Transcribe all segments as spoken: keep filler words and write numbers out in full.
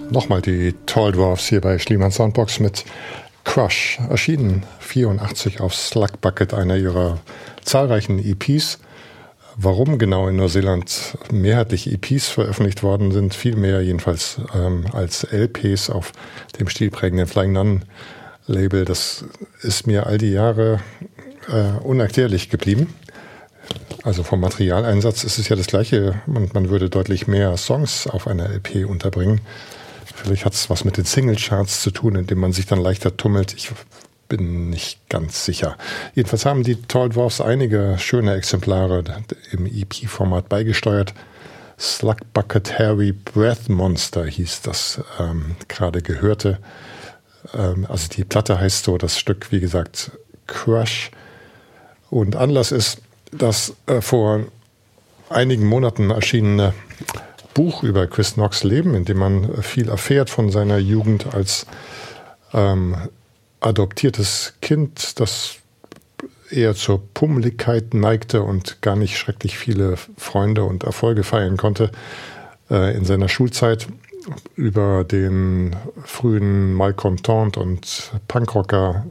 Nochmal die Tall Dwarfs hier bei Schliemann Soundbox mit Crush, erschienen vierundachtzig auf Slug Bucket, einer ihrer zahlreichen E Ps. Warum genau in Neuseeland mehrheitlich E Ps veröffentlicht worden sind, viel mehr jedenfalls ähm, als L Ps auf dem stilprägenden Flying Nun Label, das ist mir all die Jahre äh, unerklärlich geblieben. Also vom Materialeinsatz ist es ja das Gleiche und man würde deutlich mehr Songs auf einer L P unterbringen. Vielleicht hat es was mit den Singlecharts zu tun, indem man sich dann leichter tummelt. Ich bin nicht ganz sicher. Jedenfalls haben die Tall Dwarfs einige schöne Exemplare im E P-Format beigesteuert. Slug Bucket Hairy Breath Monster hieß das ähm, gerade gehörte. Ähm, also die Platte heißt so, das Stück, wie gesagt, Crush. Und Anlass ist das äh, vor einigen Monaten erschienene Buch über Chris Knox Leben, in dem man viel erfährt von seiner Jugend als ähm, adoptiertes Kind, das eher zur Pummeligkeit neigte und gar nicht schrecklich viele Freunde und Erfolge feiern konnte äh, in seiner Schulzeit, über den frühen Malcontent und Punkrocker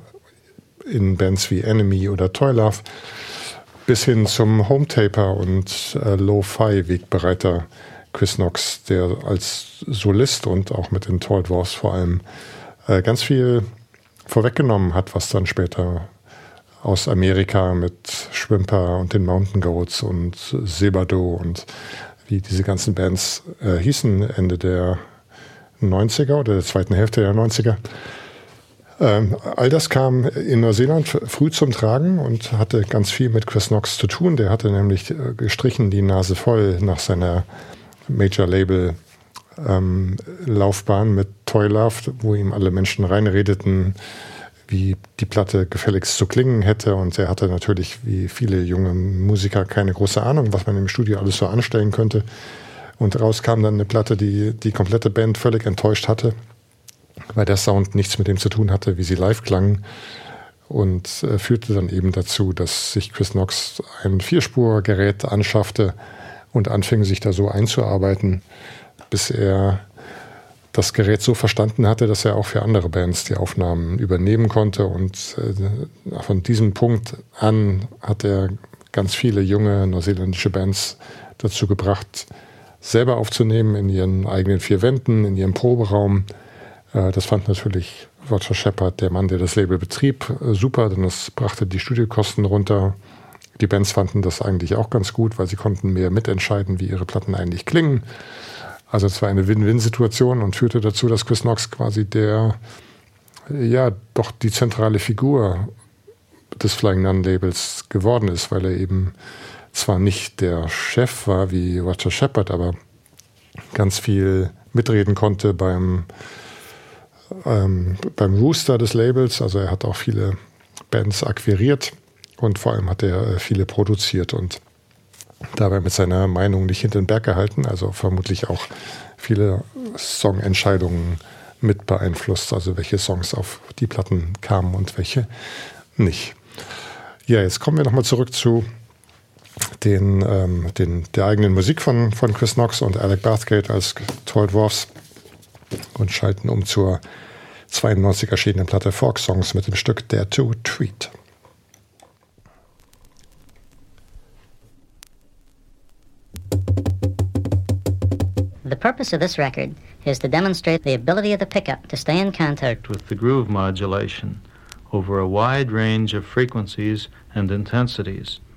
in Bands wie Enemy oder Toy Love bis hin zum Hometaper und äh, Lo-Fi-Wegbereiter Chris Knox, der als Solist und auch mit den Tall Dwarfs vor allem äh, ganz viel vorweggenommen hat, was dann später aus Amerika mit Schwimper und den Mountain Goats und Sebado und wie diese ganzen Bands äh, hießen, Ende der neunziger oder der zweiten Hälfte der neunziger. Ähm, all das kam in Neuseeland früh zum Tragen und hatte ganz viel mit Chris Knox zu tun. Der hatte nämlich äh, gestrichen die Nase voll nach seiner Major-Label ähm, Laufbahn mit Toy Love, wo ihm alle Menschen reinredeten, wie die Platte gefälligst zu klingen hätte. Und er hatte natürlich, wie viele junge Musiker, keine große Ahnung, was man im Studio alles so anstellen könnte. Und raus kam dann eine Platte, die die komplette Band völlig enttäuscht hatte, weil der Sound nichts mit dem zu tun hatte, wie sie live klangen. Und äh, führte dann eben dazu, dass sich Chris Knox ein Vierspurgerät anschaffte und anfing, sich da so einzuarbeiten, bis er das Gerät so verstanden hatte, dass er auch für andere Bands die Aufnahmen übernehmen konnte. Und äh, von diesem Punkt an hat er ganz viele junge neuseeländische Bands dazu gebracht, selber aufzunehmen in ihren eigenen vier Wänden, in ihrem Proberaum. Äh, das fand natürlich Roger Shepard, der Mann, der das Label betrieb, äh, super, denn das brachte die Studiokosten runter. Die Bands fanden das eigentlich auch ganz gut, weil sie konnten mehr mitentscheiden, wie ihre Platten eigentlich klingen. Also es war eine Win-Win-Situation und führte dazu, dass Chris Knox quasi der, ja, doch die zentrale Figur des Flying Nun Labels geworden ist, weil er eben zwar nicht der Chef war wie Roger Shepard, aber ganz viel mitreden konnte beim, ähm, beim Rooster des Labels. Also er hat auch viele Bands akquiriert. Und vor allem hat er viele produziert und dabei mit seiner Meinung nicht hinter den Berg gehalten, also vermutlich auch viele Songentscheidungen mit beeinflusst, also welche Songs auf die Platten kamen und welche nicht. Ja, jetzt kommen wir nochmal zurück zu den, ähm, den, der eigenen Musik von, von Chris Knox und Alec Bathgate als Tall Dwarfs und schalten um zur zweiundneunzig erschienenen Platte Folk Songs mit dem Stück Dare to Treat. The purpose of this record is to demonstrate the ability of the pickup to stay in contact with the groove modulation over a wide range of frequencies and intensities,